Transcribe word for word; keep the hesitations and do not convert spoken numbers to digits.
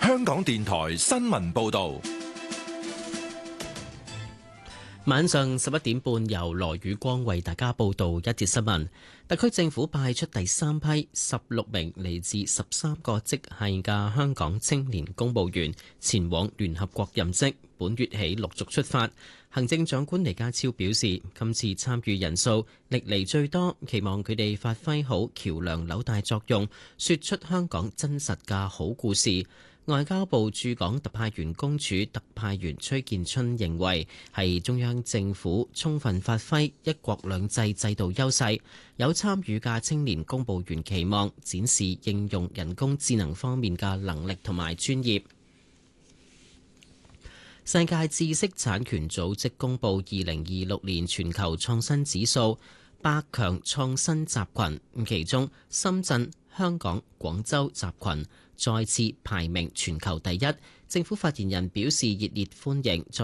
香港電台新聞報道。 晚上十一點半，由羅宇光為大家報道一節新聞。特區政府派出第三批十六名嚟自十三個職系嘅香港青年公務員前往聯合國任職，本月起陸續出發。行政長官李家超表示，今次參與人數歷嚟最多，期望佢哋發揮好橋樑紐帶作用，說出香港真實嘅好故事。外交部駐港特派員公署特派員崔建春認為，係中央政府充分發揮一國兩制制度優勢，有參與嘅青年公務員期望展示應用人工智能方面嘅能力同埋專業。世界知識產權組織公布二零二六年全球創新指數百強創新集群，其中深圳、香港、廣州集群再次排名全球第一。政府發言人表示熱烈歡迎。